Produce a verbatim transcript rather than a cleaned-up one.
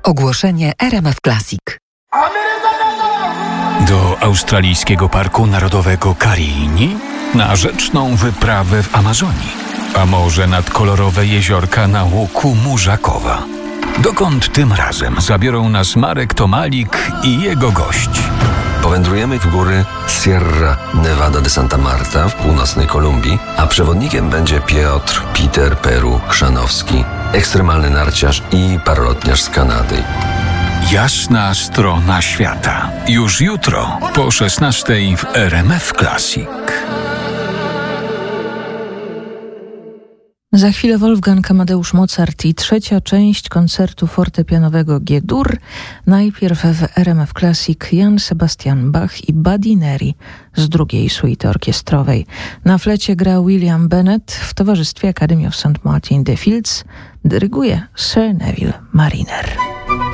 Ogłoszenie R M F Classic. Do australijskiego Parku Narodowego Karini? Na rzeczną wyprawę w Amazonii? A może nad kolorowe jeziorka na łuku Murzakowa? Dokąd tym razem zabiorą nas Marek Tomalik i jego gość? Powędrujemy w góry Sierra Nevada de Santa Marta w północnej Kolumbii, a przewodnikiem będzie Piotr Peter Peru Chrzanowski, ekstremalny narciarz i paralotniarz z Kanady. Jasna strona świata. Już jutro po szesnastej w R M F Classic. Za chwilę Wolfgang Amadeusz Mozart i trzecia część koncertu fortepianowego G-dur. Najpierw w R M F Classic Jan Sebastian Bach i Buddy Neri z drugiej suity orkiestrowej. Na flecie gra William Bennett w towarzystwie Academy of Saint Martin de Fields. Dyryguje Sir Neville Mariner.